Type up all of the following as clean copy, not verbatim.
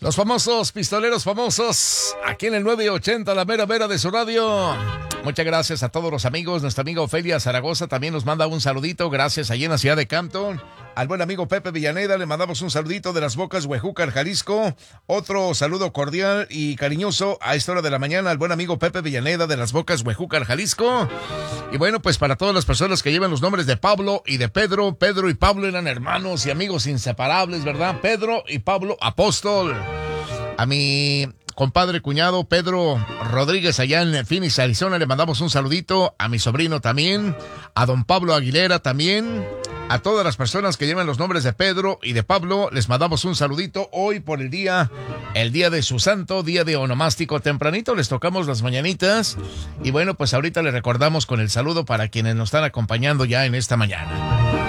Los famosos pistoleros famosos, aquí en el 980, la mera mera de su radio. Muchas gracias a todos los amigos. Nuestra amiga Ofelia Zaragoza también nos manda un saludito. Gracias allí en la ciudad de Campton. Al buen amigo Pepe Villaneda le mandamos un saludito de Las Bocas, Huejúcar, Jalisco. Otro saludo cordial y cariñoso a esta hora de la mañana al buen amigo Pepe Villaneda de Las Bocas, Huejúcar, Jalisco. Y bueno, pues para todas las personas que llevan los nombres de Pablo y de Pedro. Pedro y Pablo eran hermanos y amigos inseparables, ¿verdad? Pedro y Pablo Apóstol. A mi compadre cuñado Pedro Rodríguez allá en Phoenix, Arizona, le mandamos un saludito. A mi sobrino también, a don Pablo Aguilera también. A todas las personas que llevan los nombres de Pedro y de Pablo, les mandamos un saludito hoy por el día de su santo, día de onomástico. Tempranito les tocamos las mañanitas y bueno, pues ahorita les recordamos con el saludo para quienes nos están acompañando ya en esta mañana.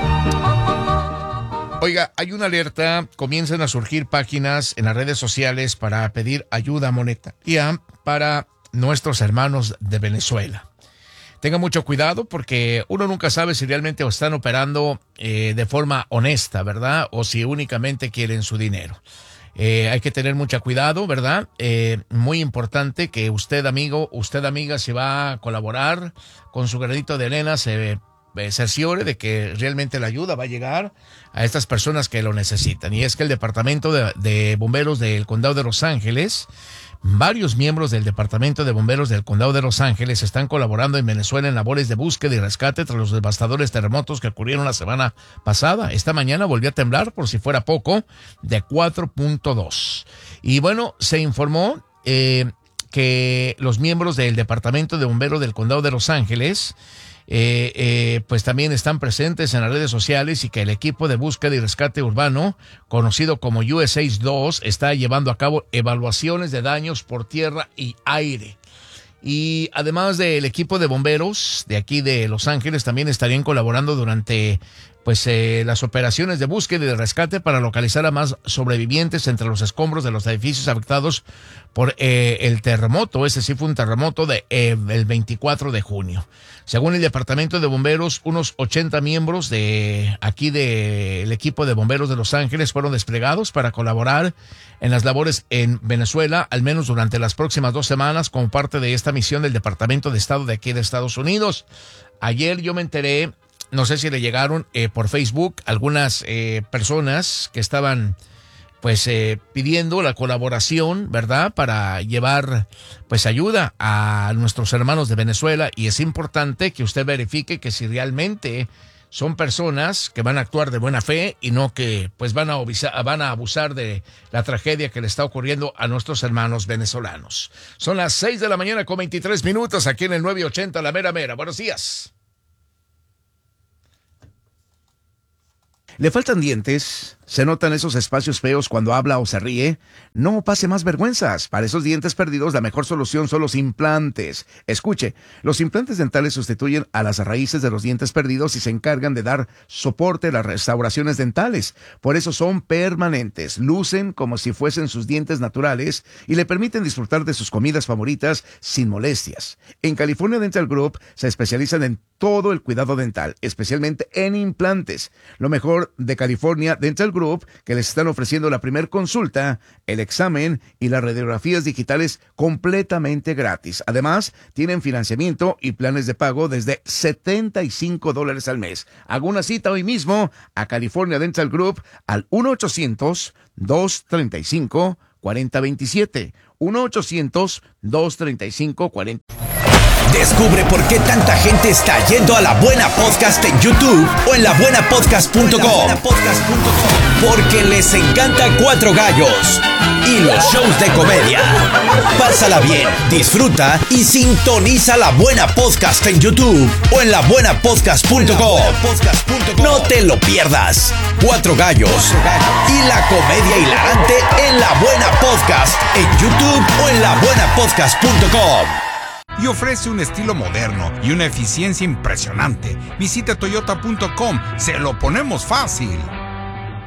Oiga, hay una alerta, comienzan a surgir páginas en las redes sociales para pedir ayuda monetaria para nuestros hermanos de Venezuela. Tenga mucho cuidado porque uno nunca sabe si realmente están operando de forma honesta, ¿verdad? O si únicamente quieren su dinero. Hay que tener mucho cuidado, ¿verdad? Muy importante que usted, amigo, usted, amiga, si va a colaborar con su granito de arena, se cerciore de que realmente la ayuda va a llegar a estas personas que lo necesitan. Y es que el Departamento de Bomberos del Condado de Los Ángeles, varios miembros del Departamento de Bomberos del Condado de Los Ángeles están colaborando en Venezuela en labores de búsqueda y rescate tras los devastadores terremotos que ocurrieron la semana pasada. Esta mañana volvió a temblar, por si fuera poco, de 4.2. Y bueno, se informó que los miembros del Departamento de Bomberos del Condado de Los Ángeles pues también están presentes en las redes sociales y que el equipo de búsqueda y rescate urbano, conocido como USAID 2, está llevando a cabo evaluaciones de daños por tierra y aire. Y además del equipo de bomberos de aquí de Los Ángeles, también estarían colaborando durante las operaciones de búsqueda y de rescate para localizar a más sobrevivientes entre los escombros de los edificios afectados por el terremoto. Ese sí fue un terremoto el 24 de junio. Según el Departamento de Bomberos, unos 80 miembros de aquí del equipo de bomberos de Los Ángeles fueron desplegados para colaborar en las labores en Venezuela, al menos durante las próximas 2 semanas, como parte de esta misión del Departamento de Estado de aquí de Estados Unidos. Ayer yo me enteré, no sé si le llegaron por Facebook algunas personas que estaban pidiendo la colaboración, ¿verdad? Para llevar ayuda a nuestros hermanos de Venezuela, y es importante que usted verifique que si realmente son personas que van a actuar de buena fe y no que van a abusar de la tragedia que le está ocurriendo a nuestros hermanos venezolanos. Son las 6 de la mañana con 23 minutos aquí en el 980 La Mera Mera. Buenos días. ¿Le faltan dientes? ¿Se notan esos espacios feos cuando habla o se ríe? No pase más vergüenzas. Para esos dientes perdidos, la mejor solución son los implantes. Escuche, los implantes dentales sustituyen a las raíces de los dientes perdidos y se encargan de dar soporte a las restauraciones dentales. Por eso son permanentes, lucen como si fuesen sus dientes naturales y le permiten disfrutar de sus comidas favoritas sin molestias. En California Dental Group se especializan en todo el cuidado dental, especialmente en implantes. Lo mejor de California Dental Group, que les están ofreciendo la primer consulta, el examen y las radiografías digitales completamente gratis. Además, tienen financiamiento y planes de pago desde $75 al mes. Haga una cita hoy mismo a California Dental Group al 1-800-235-4027. 1-800-235-4027. Descubre por qué tanta gente está yendo a La Buena Podcast en YouTube o en labuenapodcast.com. Porque les encanta Cuatro Gallos y los shows de comedia. Pásala bien, disfruta y sintoniza La Buena Podcast en YouTube o en labuenapodcast.com. No te lo pierdas. Cuatro Gallos y la comedia hilarante en La Buena Podcast en YouTube o en labuenapodcast.com. Y ofrece un estilo moderno y una eficiencia impresionante. Visita toyota.com, se lo ponemos fácil.